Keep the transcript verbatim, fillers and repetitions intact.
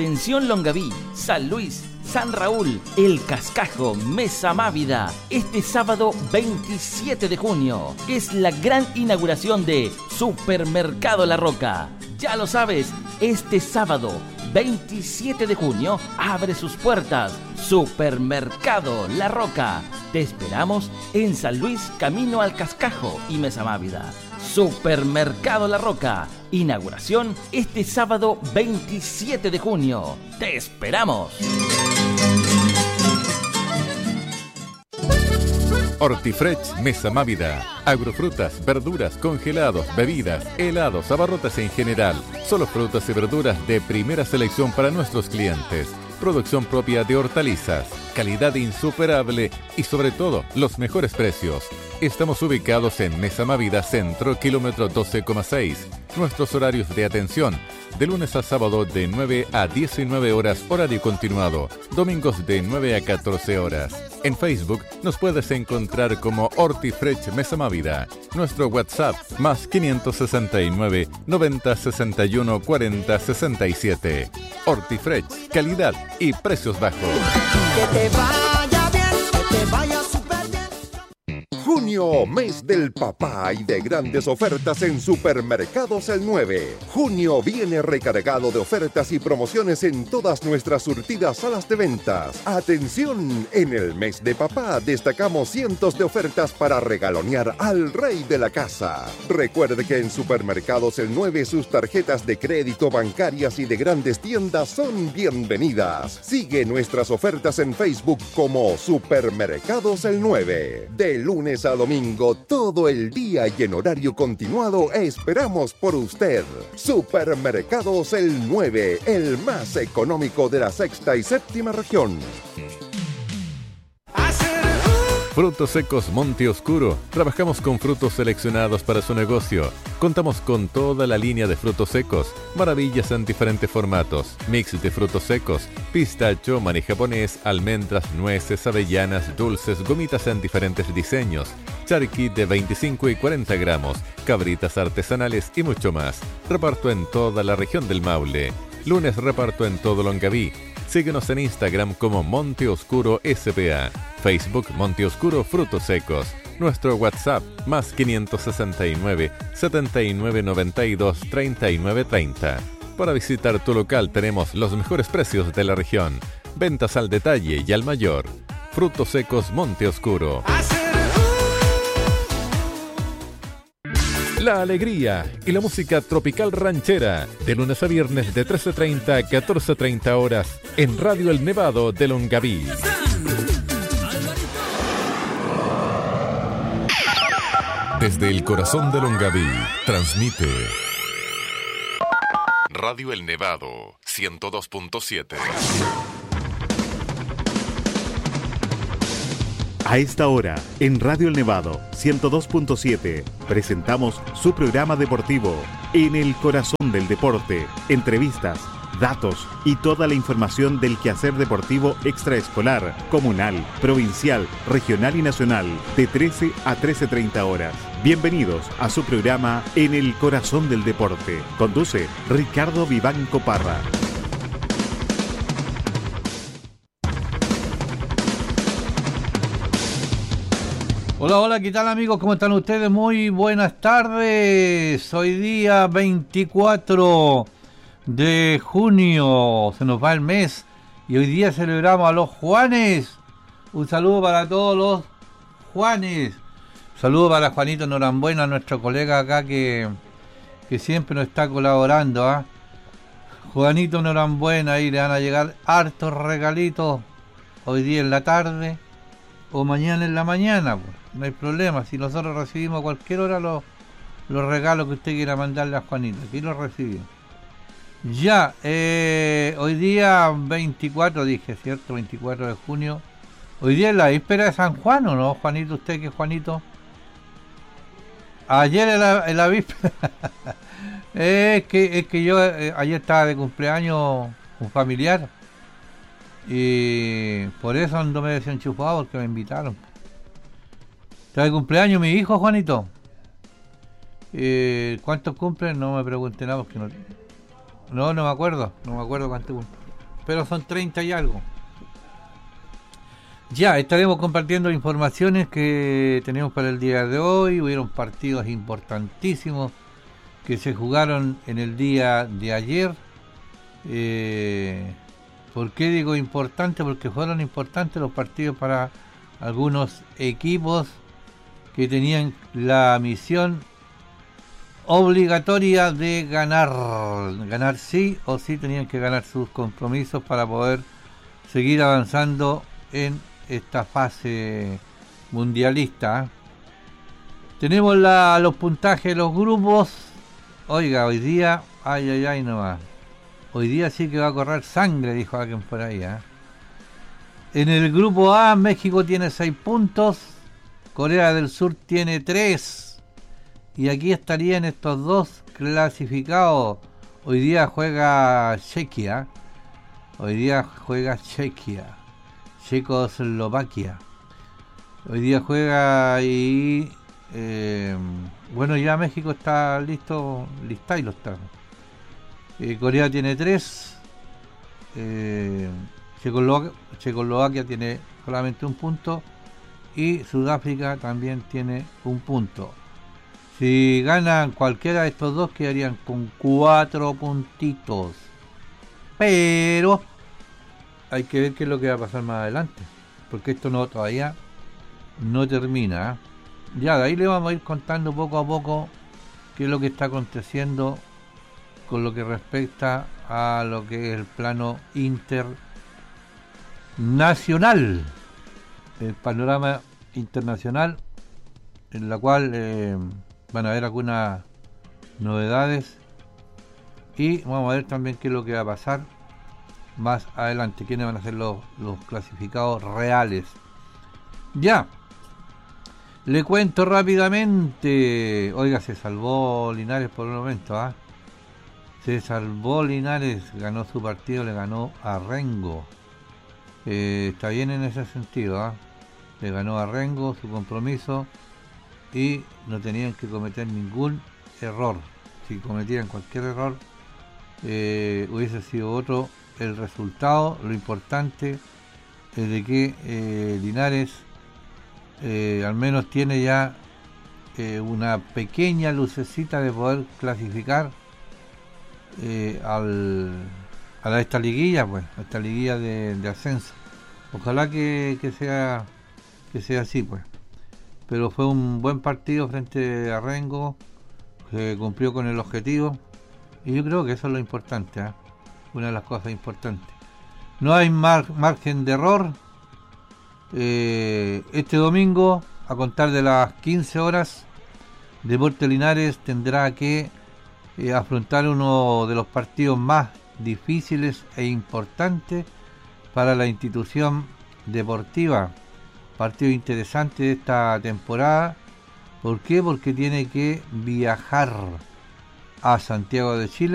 Atención Longaví, San Luis, San Raúl, El Cascajo, Mesa Mávida. Este sábado veintisiete de junio es la gran inauguración de Supermercado La Roca. Ya lo sabes, este sábado veintisiete de junio abre sus puertas Supermercado La Roca. Te esperamos en San Luis, camino al Cascajo y Mesa Mávida. Supermercado La Roca. Inauguración este sábado veintisiete de junio. ¡Te esperamos! Hortifresh Mesa Mávida. Agrofrutas, verduras, congelados, bebidas, helados, abarrotes en general. Solo frutas y verduras de primera selección para nuestros clientes. Producción propia de hortalizas, calidad insuperable y sobre todo los mejores precios. Estamos ubicados en Mesa Mávida Centro, kilómetro doce coma seis. Nuestros horarios de atención, de lunes a sábado de nueve a diecinueve horas, horario continuado. Domingos de nueve a catorce horas. En Facebook nos puedes encontrar como Hortifresh Mesa Mávida. Nuestro WhatsApp más quinientos sesenta y nueve, noventa, sesenta y uno, cuarenta, sesenta y siete. Hortifresh, calidad y precios bajos. Que te vaya bien, que te vaya súper bien. Junio, mes del papá y de grandes ofertas en Supermercados El nueve. Junio viene recargado de ofertas y promociones en todas nuestras surtidas salas de ventas. Atención, en el mes de papá destacamos cientos de ofertas para regalonear al rey de la casa. Recuerde que en Supermercados El nueve sus tarjetas de crédito bancarias y de grandes tiendas son bienvenidas. Sigue nuestras ofertas en Facebook como Supermercados El nueve. De lunes a domingo, todo el día y en horario continuado, esperamos por usted. Supermercados El nueve, el más económico de la sexta y séptima región. Frutos secos Monte Oscuro. Trabajamos con frutos seleccionados para su negocio. Contamos con toda la línea de frutos secos, maravillas en diferentes formatos, mix de frutos secos, pistacho, maní japonés, almendras, nueces, avellanas, dulces, gomitas en diferentes diseños, charqui de veinticinco y cuarenta gramos, cabritas artesanales y mucho más. Reparto en toda la región del Maule. Lunes reparto en todo Longaví. Síguenos en Instagram como Monte Oscuro S P A, Facebook Monte Oscuro Frutos Secos, nuestro WhatsApp más quinientos sesenta y nueve, setenta y nueve, noventa y dos, treinta y nueve treinta. Para visitar tu local tenemos los mejores precios de la región, ventas al detalle y al mayor. Frutos Secos Monte Oscuro. La alegría y la música tropical ranchera, de lunes a viernes de trece treinta a catorce treinta horas, en Radio El Nevado de Longaví. Desde el corazón de Longaví, transmite Radio El Nevado, ciento dos punto siete. A esta hora, en Radio El Nevado, ciento dos punto siete, presentamos su programa deportivo, En el Corazón del Deporte. Entrevistas, datos y toda la información del quehacer deportivo extraescolar, comunal, provincial, regional y nacional, de trece a trece treinta horas. Bienvenidos a su programa En el Corazón del Deporte. Conduce Ricardo Vivanco Parra. Hola, hola, ¿qué tal amigos? ¿Cómo están ustedes? Muy buenas tardes. Hoy día veinticuatro de junio, se nos va el mes y hoy día celebramos a los Juanes. Un saludo para todos los Juanes. Un saludo para Juanito Norambuena, nuestro colega acá que, que siempre nos está colaborando. ¿eh? Juanito Norambuena, ahí le van a llegar hartos regalitos hoy día en la tarde o mañana en la mañana. Pues. No hay problema, si nosotros recibimos a cualquier hora los, los regalos que usted quiera mandarle a Juanito, aquí los recibimos. Ya, eh, hoy día veinticuatro, dije, ¿cierto? veinticuatro de junio. Hoy día es la víspera de San Juan, ¿o no, Juanito? ¿Usted qué, Juanito? Ayer en la, en la víspera. es, que, es que yo eh, ayer estaba de cumpleaños un familiar. Y por eso ando me desenchufado, porque me invitaron. Está de cumpleaños mi hijo, Juanito. Eh, ¿Cuántos cumplen? No me pregunté nada porque no... No, no me acuerdo. No me acuerdo cuántos cumplen. pero son treinta y algo. Ya, estaremos compartiendo informaciones que tenemos para el día de hoy. Hubieron partidos importantísimos que se jugaron en el día de ayer. Eh, ¿Por qué digo importante? Porque fueron importantes los partidos para algunos equipos que tenían la misión obligatoria de ganar. Ganar sí o sí tenían que ganar sus compromisos para poder seguir avanzando en esta fase mundialista. Tenemos la, los puntajes de los grupos. Oiga, hoy día, ay, ay, ay, no va. Hoy día sí que va a correr sangre, dijo alguien por ahí. ¿eh? En el grupo A, México tiene seis puntos, Corea del Sur tiene tres. Y aquí estarían estos dos clasificados. Hoy día juega Chequia. Hoy día juega Chequia. Checoslovaquia. Hoy día juega y eh, bueno, ya México está listo, lista y lo está. Eh, Corea tiene tres, eh, Checoslovaquia, Checoslovaquia tiene solamente un punto y Sudáfrica también tiene un punto. Si ganan cualquiera de estos dos quedarían con cuatro puntitos, pero hay que ver qué es lo que va a pasar más adelante, porque esto no todavía no termina. ¿eh? Ya de ahí le vamos a ir contando poco a poco qué es lo que está aconteciendo con lo que respecta a lo que es el plano internacional, el panorama internacional, en la cual eh, van a haber algunas novedades y vamos a ver también qué es lo que va a pasar más adelante, quiénes van a ser los, los clasificados reales. Ya, le cuento rápidamente. Oiga, se salvó Linares por un momento, ¿ah? ¿eh? Se salvó Linares, ganó su partido, le ganó a Rengo. Eh, está bien en ese sentido, ¿ah? ¿eh? Le ganó a Rengo su compromiso y no tenían que cometer ningún error. Si cometían cualquier error, eh, hubiese sido otro el resultado. Lo importante es de que eh, Linares eh, al menos tiene ya eh, una pequeña lucecita de poder clasificar eh, al, a la, esta liguilla, pues, a esta liguilla de, de ascenso. Ojalá que, que sea que sea así, pues. Pero fue un buen partido frente a Rengo, que cumplió con el objetivo y yo creo que eso es lo importante, ¿eh? Una de las cosas importantes. No hay mar, margen de error. Eh, este domingo, a contar de las quince horas, Deportes Linares tendrá que eh, afrontar uno de los partidos más difíciles e importantes para la institución deportiva. Partido interesante de esta temporada. ¿Por qué? Porque tiene que viajar a Santiago de Chile